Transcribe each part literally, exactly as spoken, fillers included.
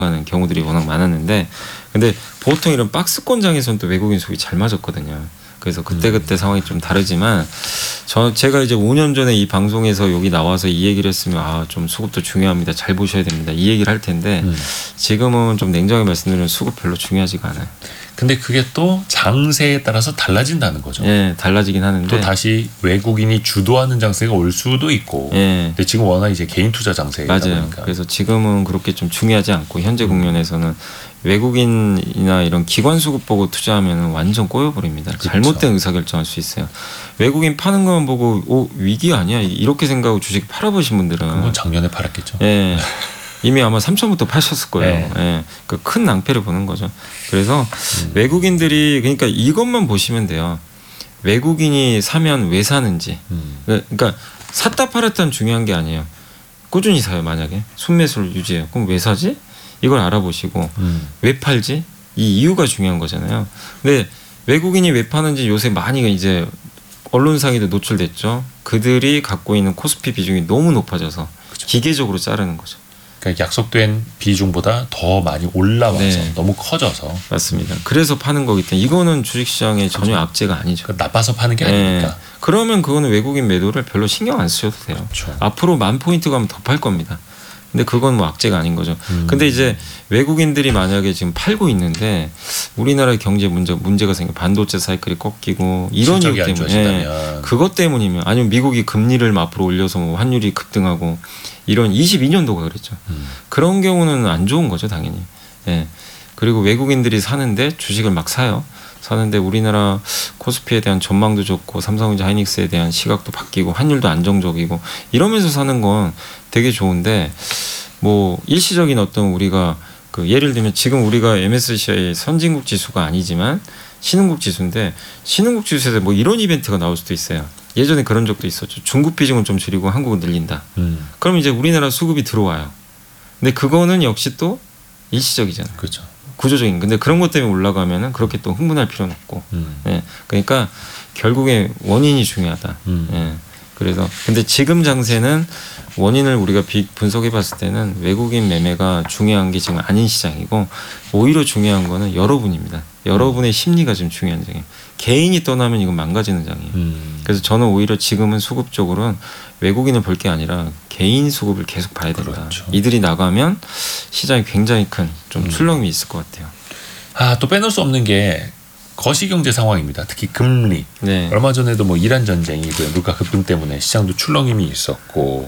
하는 경우들이 워낙 많았는데 근데 보통 이런 박스권장에서는 또 외국인 수급이 잘 맞았거든요. 그래서 그때그때 음. 상황이 좀 다르지만 저 제가 이제 오 년 전에 이 방송에서 여기 나와서 이 얘기를 했으면 아, 좀 수급도 중요합니다. 잘 보셔야 됩니다. 이 얘기를 할 텐데 음. 지금은 좀 냉정하게 말씀드리면 수급 별로 중요하지가 않아요. 근데 그게 또 장세에 따라서 달라진다는 거죠. 예, 달라지긴 하는데 또 다시 외국인이 주도하는 장세가 올 수도 있고. 예. 근데 지금 워낙 이제 개인 투자 장세이다 맞아요. 보니까. 그래서 지금은 그렇게 좀 중요하지 않고 현재 국면에서는 외국인이나 이런 기관 수급 보고 투자하면 완전 꼬여버립니다. 그렇죠. 잘못된 의사결정할 수 있어요. 외국인 파는 것만 보고 오, 위기 아니야 이렇게 생각하고 주식 팔아보신 분들은 그건 작년에 팔았겠죠. 예. 이미 아마 삼천부터 파셨을 거예요. 네. 예. 그 큰 낭패를 보는 거죠. 그래서 음. 외국인들이 그러니까 이것만 보시면 돼요. 외국인이 사면 왜 사는지. 음. 그러니까 샀다 팔았다는 중요한 게 아니에요. 꾸준히 사요. 만약에 순매수를 유지해요. 그럼 왜 사지? 이걸 알아보시고 음. 왜 팔지? 이 이유가 중요한 거잖아요. 근데 외국인이 왜 파는지 요새 많이 이제 언론상에도 노출됐죠. 그들이 갖고 있는 코스피 비중이 너무 높아져서 그렇죠. 기계적으로 자르는 거죠. 그러니까 약속된 비중보다 더 많이 올라와서 네. 너무 커져서 맞습니다. 그래서 파는 거기 때문에 이거는 주식시장의 그렇죠. 전혀 악재가 아니죠. 그러니까 나빠서 파는 게 네. 아니니까. 그러면 그거는 외국인 매도를 별로 신경 안 쓰셔도 돼요. 그렇죠. 앞으로 만 포인트 가면 더 팔 겁니다. 근데 그건 뭐 악재가 아닌 거죠. 음. 근데 이제 외국인들이 만약에 지금 팔고 있는데 우리나라의 경제 문제 문제가 생겨 반도체 사이클이 꺾이고 이런 이유 때문에 그것 때문이면 아니면 미국이 금리를 앞으로 올려서 뭐 환율이 급등하고 이런 이십이 년도가 그랬죠. 음. 그런 경우는 안 좋은 거죠, 당연히. 예. 그리고 외국인들이 사는데 주식을 막 사요. 사는데 우리나라 코스피에 대한 전망도 좋고 삼성전자 하이닉스에 대한 시각도 바뀌고 환율도 안정적이고 이러면서 사는 건 되게 좋은데 뭐 일시적인 어떤 우리가 그 예를 들면 지금 우리가 엠에스시아이 선진국 지수가 아니지만 신흥국 지수인데 신흥국 지수에서 뭐 이런 이벤트가 나올 수도 있어요. 예전에 그런 적도 있었죠. 중국 비중은 좀 줄이고 한국은 늘린다. 음. 그럼 이제 우리나라 수급이 들어와요. 근데 그거는 역시 또 일시적이잖아요. 그렇죠. 구조적인. 근데 그런 것 때문에 올라가면은 그렇게 또 흥분할 필요는 없고. 음. 예. 그러니까 결국에 원인이 중요하다. 음. 예. 그래서 근데 지금 장세는 원인을 우리가 분석해 봤을 때는 외국인 매매가 중요한 게 지금 아닌 시장이고 오히려 중요한 거는 여러분입니다. 여러분의 심리가 지금 중요한 장이에요. 개인이 떠나면 이건 망가지는 장이에요. 음. 그래서 저는 오히려 지금은 수급적으로는 외국인을 볼 게 아니라 개인 수급을 계속 봐야 된다. 그렇죠. 이들이 나가면 시장이 굉장히 큰 좀 출렁임이 있을 것 같아요. 아, 또 빼놓을 수 없는 게 거시경제 상황입니다. 특히 금리. 네. 얼마 전에도 뭐 이란 전쟁이 물가 급등 때문에 시장도 출렁임이 있었고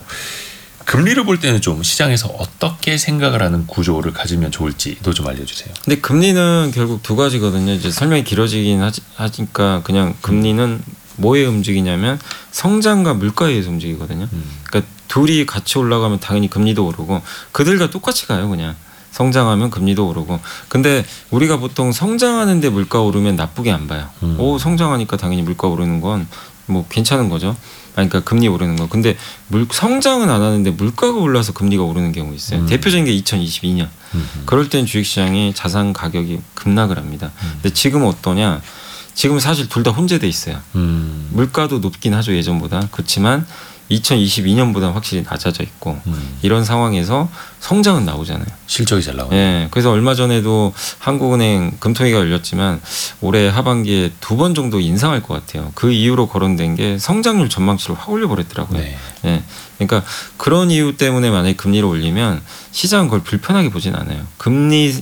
금리를 볼 때는 좀 시장에서 어떻게 생각을 하는 구조를 가지면 좋을지도 좀 알려주세요. 근데 금리는 결국 두 가지거든요. 이제 설명이 길어지긴 하지, 하니까 그냥 금리는 뭐에 움직이냐면 성장과 물가에 의해서 움직이거든요. 음. 그러니까 둘이 같이 올라가면 당연히 금리도 오르고 그들과 똑같이 가요. 그냥 성장하면 금리도 오르고. 근데 우리가 보통 성장하는데 물가 오르면 나쁘게 안 봐요. 음. 오, 성장하니까 당연히 물가 오르는 건 뭐 괜찮은 거죠. 그러니까 금리 오르는 거. 근데 물, 성장은 안 하는데 물가가 올라서 금리가 오르는 경우 있어요. 음. 대표적인 게 이천이십이 년. 음흠. 그럴 땐 주식시장이 자산 가격이 급락을 합니다. 음. 근데 지금은 어떠냐. 지금 사실 둘 다 혼재돼 있어요. 음. 물가도 높긴 하죠. 예전보다. 그렇지만 이천이십이 년보다 확실히 낮아져 있고 음. 이런 상황에서 성장은 나오잖아요. 실적이 잘 나오네요. 네, 그래서 얼마 전에도 한국은행 금통위가 열렸지만 올해 하반기에 두 번 정도 인상할 것 같아요. 그 이유로 거론된 게 성장률 전망치를 확 올려버렸더라고요. 네. 네. 그러니까 그런 이유 때문에 만약에 금리를 올리면 시장은 그걸 불편하게 보진 않아요. 금리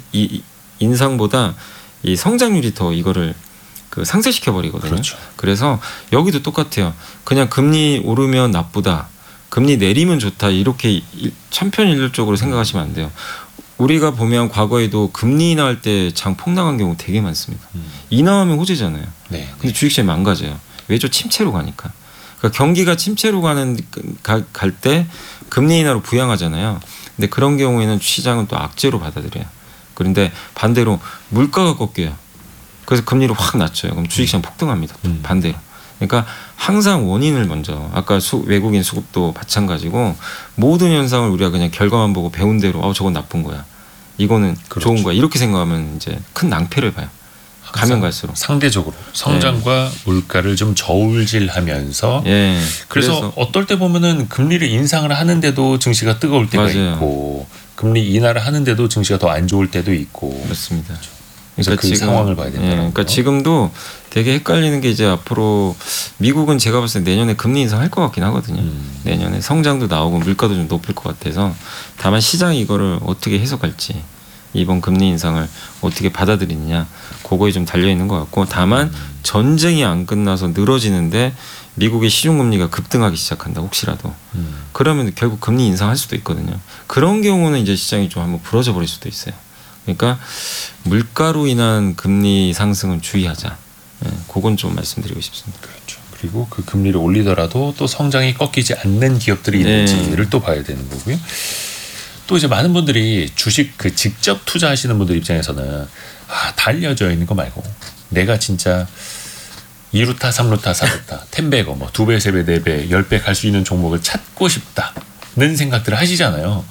인상보다 이 성장률이 더 이거를 그 상쇄시켜 버리거든요. 그렇죠. 그래서 여기도 똑같아요. 그냥 금리 오르면 나쁘다, 금리 내리면 좋다 이렇게 천편일률적으로 생각하시면 안 돼요. 우리가 보면 과거에도 금리 인하할 때 장 폭락한 경우 되게 많습니다. 음. 인하하면 호재잖아요. 네. 근데 주식시장이 망가져요. 왜죠? 침체로 가니까. 그러니까 경기가 침체로 가는 갈 때 금리 인하로 부양하잖아요. 근데 그런 경우에는 시장은 또 악재로 받아들여요. 그런데 반대로 물가가 꺾여요. 그래서 금리를 확 낮춰요. 그럼 주식시장 폭등합니다. 음. 반대로. 그러니까 항상 원인을 먼저 아까 수, 외국인 수급도 마찬가지고 모든 현상을 우리가 그냥 결과만 보고 배운 대로 아 저건 나쁜 거야. 이거는 그렇죠. 좋은 거야. 이렇게 생각하면 이제 큰 낭패를 봐요. 가면 갈수록 상대적으로 성장과 네. 물가를 좀 저울질하면서 네. 그래서, 그래서 어떨 때 보면은 금리를 인상을 하는데도 증시가 뜨거울 때가 맞아요. 있고 금리 인하를 하는데도 증시가 더 안 좋을 때도 있고 맞습니다. 그래서 그러니까 그 지금, 상황을 봐야 된다. 예, 그러니까 지금도 되게 헷갈리는 게 이제 앞으로 미국은 제가 봤을 때 내년에 금리 인상할 것 같긴 하거든요. 음. 내년에 성장도 나오고 물가도 좀 높을 것 같아서 다만 시장이 이거를 어떻게 해석할지 이번 금리 인상을 어떻게 받아들이느냐 그거에 좀 달려 있는 것 같고 다만 음. 전쟁이 안 끝나서 늘어지는데 미국의 시중금리가 급등하기 시작한다 혹시라도 음. 그러면 결국 금리 인상할 수도 있거든요. 그런 경우는 이제 시장이 좀 한번 부러져 버릴 수도 있어요. 그러니까 물가로 인한 금리 상승은 주의하자. 네, 그건 좀 말씀드리고 싶습니다. 그렇죠. 그리고 그 금리를 올리더라도 또 성장이 꺾이지 않는 기업들이 있는지를 네. 또 봐야 되는 거고요. 또 이제 많은 분들이 주식 그 직접 투자하시는 분들 입장에서는 아, 다 알려져 있는 거 말고 내가 진짜 이 루타, 삼 루타, 사 루타, 텐배거 뭐 두 배, 세 배, 네 배, 열 배 갈 수 있는 종목을 찾고 싶다는 생각들을 하시잖아요.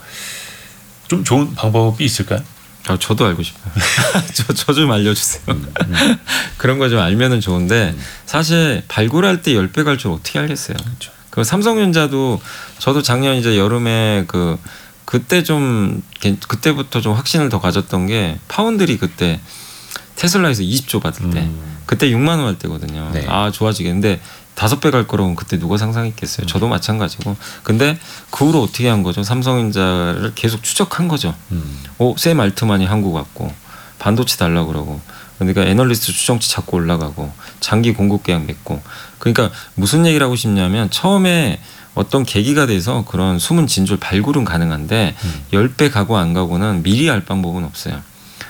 좀 좋은 방법이 있을까요? 아, 저도 알고 싶어요. 저, 저 좀 알려주세요. 음, 음. 그런 거 좀 알면은 좋은데 음. 사실 발굴할 때 열 배 갈 줄 어떻게 알겠어요. 그렇죠. 그 삼성전자도 저도 작년 이제 여름에 그 그때 좀 그때부터 좀 확신을 더 가졌던 게 파운드리 그때 테슬라에서 이십 조 받을 때 음. 그때 육만 원 할 때거든요. 네. 아 좋아지겠는데 다섯 배 갈 거라고는 그때 누가 상상했겠어요. 저도 마찬가지고. 근데 그 후로 어떻게 한 거죠? 삼성전자를 계속 추적한 거죠. 음. 오, 샘 알트만이 한국 왔고 반도체 달라고 그러고 그러니까 애널리스트 추정치 자꾸 올라가고 장기 공급 계약 맺고 그러니까 무슨 얘기를 하고 싶냐면 처음에 어떤 계기가 돼서 그런 숨은 진줄 발굴은 가능한데 음. 십 배 가고 안 가고는 미리 알 방법은 없어요.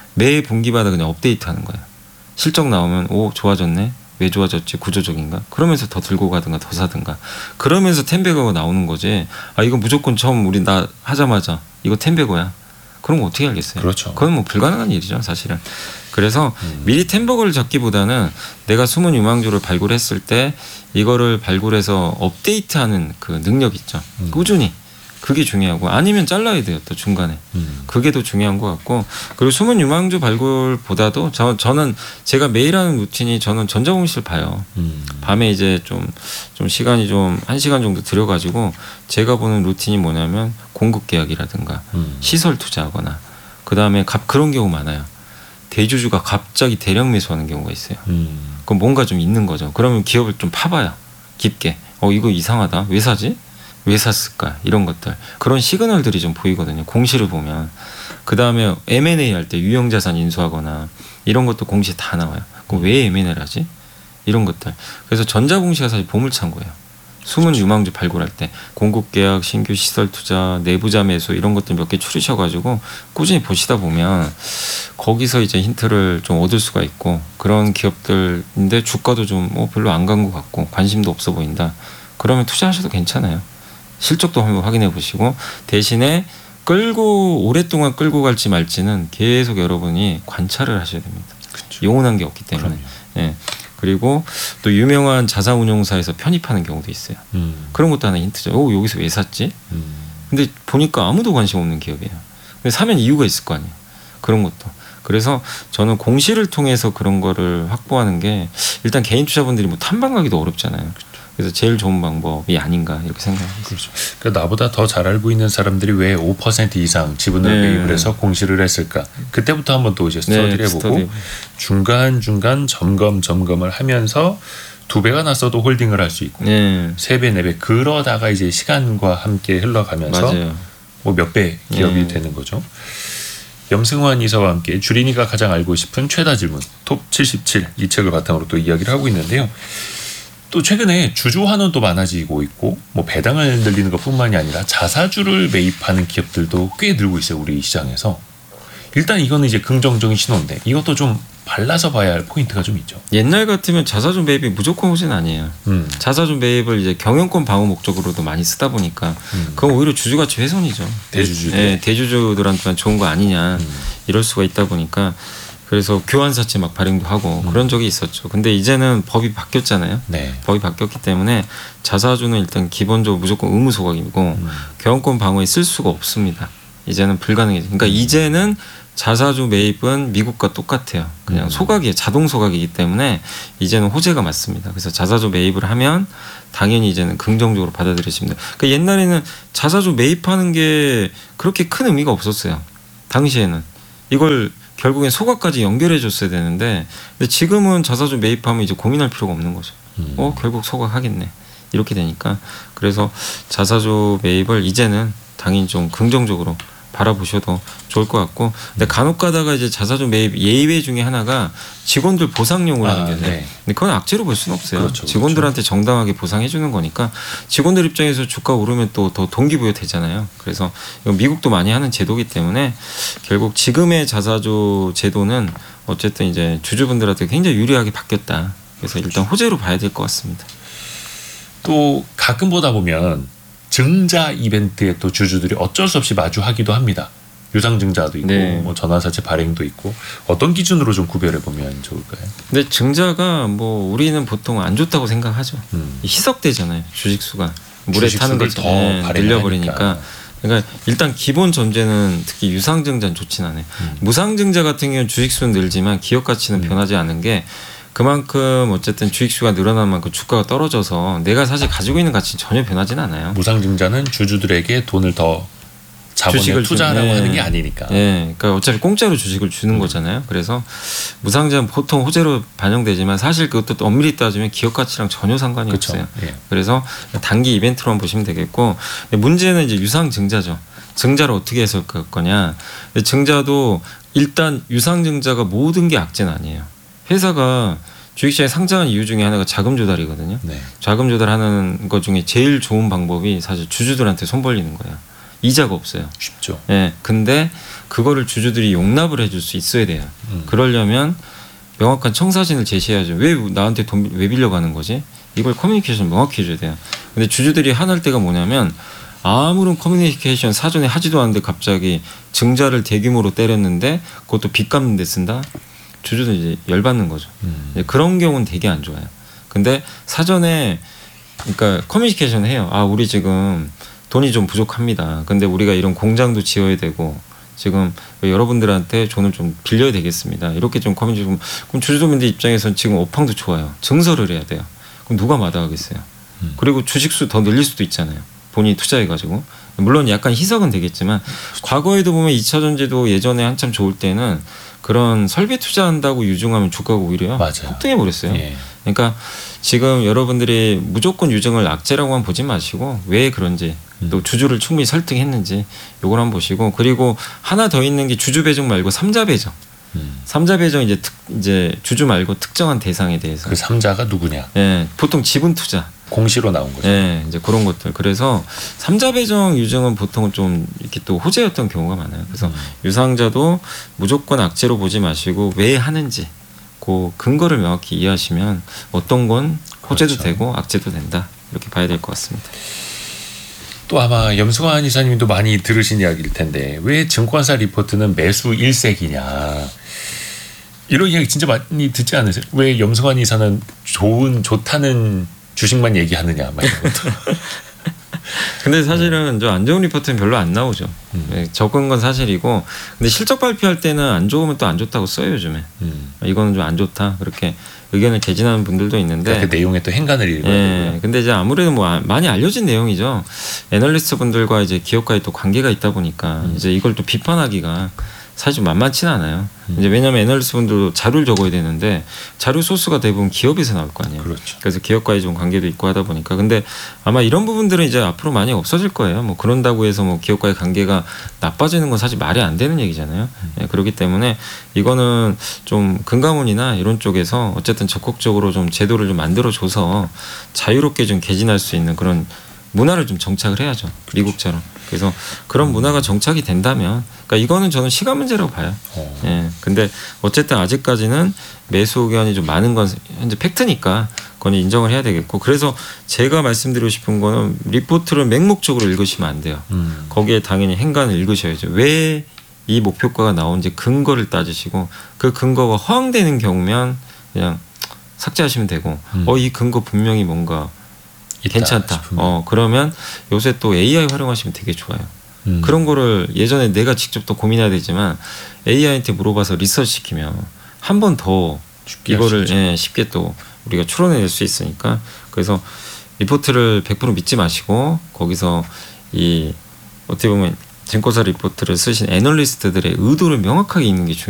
매 분기마다 그냥 업데이트하는 거예요. 실적 나오면 오 좋아졌네. 왜 좋아졌지? 구조적인가? 그러면서 더 들고 가든가 더 사든가 그러면서 텐베거가 나오는 거지. 아 이거 무조건 처음 우리 나 하자마자 이거 텐베거야. 그런 거 어떻게 알겠어요? 그렇죠. 그건 뭐 불가능한 일이죠 사실은. 그래서 음. 미리 텐버거를 잡기보다는 내가 숨은 유망주를 발굴했을 때 이거를 발굴해서 업데이트하는 그 능력 있죠. 음. 꾸준히. 그게 중요하고 아니면 잘라야 돼요. 또 중간에. 음. 그게 더 중요한 것 같고 그리고 숨은 유망주 발굴보다도 저, 저는 제가 매일 하는 루틴이 저는 전자공시를 봐요. 음. 밤에 이제 좀, 좀 시간이 좀 한 시간 정도 들여가지고 제가 보는 루틴이 뭐냐면 공급 계약이라든가 음. 시설 투자하거나 그다음에 갑 그런 경우 많아요. 대주주가 갑자기 대량 매수하는 경우가 있어요. 음. 그럼 뭔가 좀 있는 거죠. 그러면 기업을 좀 파봐요. 깊게. 어 이거 이상하다. 왜 사지? 왜 샀을까? 이런 것들. 그런 시그널들이 좀 보이거든요. 공시를 보면. 그 다음에 엠 앤 에이 할 때 유형자산 인수하거나 이런 것도 공시에 다 나와요. 그럼 왜 엠 앤 에이를 하지? 이런 것들. 그래서 전자공시가 사실 보물창고예요. 숨은 유망주 발굴할 때 공급계약, 신규 시설 투자, 내부자 매수 이런 것들 몇 개 추리셔가지고 꾸준히 보시다 보면 거기서 이제 힌트를 좀 얻을 수가 있고 그런 기업들인데 주가도 좀 뭐 별로 안 간 것 같고 관심도 없어 보인다. 그러면 투자하셔도 괜찮아요. 실적도 한번 확인해 보시고 대신에 끌고 오랫동안 끌고 갈지 말지는 계속 여러분이 관찰을 하셔야 됩니다. 그렇죠. 영원한 게 없기 때문에. 예. 그리고 또 유명한 자산운용사에서 편입하는 경우도 있어요. 음. 그런 것도 하나 힌트죠. 오, 여기서 왜 샀지? 음. 근데 보니까 아무도 관심 없는 기업이에요. 근데 사면 이유가 있을 거 아니에요. 그런 것도. 그래서 저는 공시를 통해서 그런 거를 확보하는 게 일단 개인 투자분들이 뭐 탐방 가기도 어렵잖아요. 그래서 제일 좋은 방법이 아닌가 이렇게 생각합니다. 그렇죠. 그러니까 나보다 더 잘 알고 있는 사람들이 왜 오 퍼센트 이상 지분을 매입을 네. 해서 공시를 했을까? 그때부터 한번 또 이제 스터디를 네, 해보고 스터디. 중간 중간 점검 점검을 하면서 두 배가 났어도 홀딩을 할 수 있고 네. 세 배, 네 배 그러다가 이제 시간과 함께 흘러가면서 뭐 몇 배 기업이 네. 되는 거죠. 염승환 이사와 함께 주린이가 가장 알고 싶은 최다 질문 톱 칠십칠 이 책을 바탕으로 또 이야기를 하고 있는데요. 또 최근에 주주 환원도 많아지고 있고 뭐 배당을 늘리는 것뿐만이 아니라 자사주를 매입하는 기업들도 꽤 늘고 있어요. 우리 시장에서. 일단 이거는 이제 긍정적인 신호인데 이것도 좀 발라서 봐야 할 포인트가 좀 있죠. 옛날 같으면 자사주 매입이 무조건 호재는 아니에요. 음. 자사주 매입을 이제 경영권 방어 목적으로도 많이 쓰다 보니까 음. 그건 오히려 주주가치 훼손이죠. 대주주. 네, 대주주들한테만 좋은 거 아니냐 음. 이럴 수가 있다 보니까 그래서 교환사채 막 발행도 하고 음. 그런 적이 있었죠. 근데 이제는 법이 바뀌었잖아요. 네. 법이 바뀌었기 때문에 자사주는 일단 기본적으로 무조건 의무 소각이고 음. 경영권 방어에 쓸 수가 없습니다. 이제는 불가능해져. 그러니까 음. 이제는 자사주 매입은 미국과 똑같아요. 그냥 음. 소각이에요. 자동 소각이기 때문에 이제는 호재가 맞습니다. 그래서 자사주 매입을 하면 당연히 이제는 긍정적으로 받아들여집니다. 그러니까 옛날에는 자사주 매입하는 게 그렇게 큰 의미가 없었어요. 당시에는 이걸 결국엔 소각까지 연결해 줬어야 되는데 근데 지금은 자사주 매입하면 이제 고민할 필요가 없는 거죠. 음. 어 결국 소각하겠네. 이렇게 되니까 그래서 자사주 매입을 이제는 당연히 좀 긍정적으로 바라보셔도 좋을 것 같고 근데 간혹 가다가 이제 자사주 매입 예외 중에 하나가 직원들 보상용을 아, 하는 게 있어요. 네. 근데 그건 악재로 볼 수는 없어요. 그렇죠, 직원들한테 그렇죠. 정당하게 보상해 주는 거니까 직원들 입장에서 주가 오르면 또 더 동기부여 되잖아요. 그래서 이건 미국도 많이 하는 제도이기 때문에 결국 지금의 자사주 제도는 어쨌든 이제 주주분들한테 굉장히 유리하게 바뀌었다. 그래서 일단 호재로 봐야 될 것 같습니다. 또 가끔 보다 보면 증자 이벤트에 또 주주들이 어쩔 수 없이 마주하기도 합니다. 유상증자도 있고 네. 뭐 전환사채 발행도 있고 어떤 기준으로 좀 구별해 보면 좋을까요? 근데 증자가 뭐 우리는 보통 안 좋다고 생각하죠. 음. 희석되잖아요. 주식수가 물에 타는 걸 더 늘려버리니까. 그러니까 일단 기본 전제는 특히 유상증자는 좋진 않아요. 음. 무상증자 같은 경우는 주식수는 늘지만 기업 가치는 음. 변하지 않은 게 그만큼 어쨌든 주식수가 늘어난 만큼 주가가 떨어져서 내가 사실 가지고 있는 가치는 전혀 변하지는 않아요. 무상증자는 주주들에게 돈을 더 자본에 투자하라고 네. 하는 게 아니니까. 네, 그러니까 어차피 공짜로 주식을 주는 음. 거잖아요. 그래서 무상증자는 보통 호재로 반영되지만 사실 그것도 엄밀히 따지면 기업 가치랑 전혀 상관이 그쵸. 없어요. 예. 그래서 단기 이벤트로만 보시면 되겠고 문제는 이제 유상증자죠. 증자를 어떻게 해석할 거냐. 증자도 일단 유상증자가 모든 게 악재는 아니에요. 회사가 주식시장에 상장한 이유 중에 하나가 자금 조달이거든요. 네. 자금 조달하는 것 중에 제일 좋은 방법이 사실 주주들한테 손 벌리는 거예요. 이자가 없어요. 쉽죠. 예. 네, 근데 그거를 주주들이 용납을 해줄 수 있어야 돼요. 음. 그러려면 명확한 청사진을 제시해야죠. 왜 나한테 돈 왜 빌려가는 거지? 이걸 커뮤니케이션 명확히 해줘야 돼요. 근데 주주들이 화날 때가 뭐냐면 아무런 커뮤니케이션 사전에 하지도 않는데 갑자기 증자를 대규모로 때렸는데 그것도 빚 갚는 데 쓴다? 주주들 이제 열받는 거죠. 음. 그런 경우는 되게 안 좋아요. 근데 사전에 그러니까 커뮤니케이션 해요. 아 우리 지금 돈이 좀 부족합니다. 근데 우리가 이런 공장도 지어야 되고 지금 여러분들한테 돈을 좀 빌려야 되겠습니다. 이렇게 좀 커뮤니케이션. 그럼 주주분들 입장에서는 지금 업황도 좋아요. 증설을 해야 돼요. 그럼 누가 마다하겠어요. 음. 그리고 주식수 더 늘릴 수도 있잖아요. 본인이 투자해가지고. 물론 약간 희석은 되겠지만 과거에도 보면 이 차 전지도 예전에 한참 좋을 때는 그런 설비 투자한다고 유증하면 주가가 오히려 폭등해 버렸어요. 예. 그러니까 지금 여러분들이 무조건 유증을 악재라고만 보지 마시고 왜 그런지 음. 또 주주를 충분히 설득했는지 요걸 한번 보시고 그리고 하나 더 있는 게 주주 배정 말고 삼자 배정. 음. 삼자 배정 이제 특, 이제 주주 말고 특정한 대상에 대해서 그 삼자가 누구냐? 예, 보통 지분 투자 공시로 나온 거죠. 예, 이제 그런 것들. 그래서 삼자 배정 유증은 보통 좀 이렇게 또 호재였던 경우가 많아요. 그래서 음. 유상자도 무조건 악재로 보지 마시고 왜 하는지 그 근거를 명확히 이해하시면 어떤 건 호재도 그렇죠. 되고 악재도 된다 이렇게 봐야 될 것 같습니다. 또 아마 염승환 이사님도 많이 들으신 이야기일 텐데 왜 증권사 리포트는 매수 일색이냐 이런 이야기 진짜 많이 듣지 않으세요? 왜 염승환 이사는 좋은 좋다는 주식만 얘기하느냐 막 이런 것도. 근데 사실은 저 안 좋은 리포트는 별로 안 나오죠. 음. 적은 건 사실이고 근데 실적 발표할 때는 안 좋으면 또 안 좋다고 써요 요즘에. 음. 이거는 좀 안 좋다 그렇게 의견을 개진하는 분들도 있는데 그러니까 그 내용에 또 행간을 읽어야 예, 근데 이제 아무래도 뭐 많이 알려진 내용이죠. 애널리스트 분들과 이제 기업과의 또 관계가 있다 보니까 음. 이제 이걸 또 비판하기가 사실 좀 만만치는 않아요. 음. 이제 왜냐하면 애널리스트 분들도 자료를 적어야 되는데 자료 소스가 대부분 기업에서 나올 거 아니에요. 그렇죠. 그래서 기업과의 좀 관계도 있고 하다 보니까 근데 아마 이런 부분들은 이제 앞으로 많이 없어질 거예요. 뭐 그런다고 해서 뭐 기업과의 관계가 나빠지는 건 사실 말이 안 되는 얘기잖아요. 음. 예, 그렇기 때문에 이거는 좀 금감원이나 이런 쪽에서 어쨌든 적극적으로 좀 제도를 좀 만들어줘서 자유롭게 좀 개진할 수 있는 그런 문화를 좀 정착을 해야죠. 미국처럼. 그래서 그런 문화가 정착이 된다면, 그러니까 이거는 저는 시간 문제라고 봐요. 어. 예. 근데 어쨌든 아직까지는 매수 의견이 좀 많은 건 현재 팩트니까 그건 인정을 해야 되겠고, 그래서 제가 말씀드리고 싶은 거는 리포트를 맹목적으로 읽으시면 안 돼요. 음. 거기에 당연히 행간을 읽으셔야죠. 왜 이 목표가가 나온지 근거를 따지시고, 그 근거가 허황되는 경우면 그냥 삭제하시면 되고, 음. 어, 이 근거 분명히 뭔가 괜찮다. 싶으면. 어 그러면 요새 또 에이아이 활용하시면 되게 좋아요. 음. 그런 거를 예전에 내가 직접 또 고민해야 되지만 에이아이한테 물어봐서 리서치 시키면 한 번 더 이거를 예, 쉽게 또 우리가 추론해낼 수 있으니까 그래서 리포트를 백 퍼센트 믿지 마시고 거기서 이 어떻게 보면 증권사 리포트를 쓰신 애널리스트들의 의도를 명확하게 읽는 게 중요해요.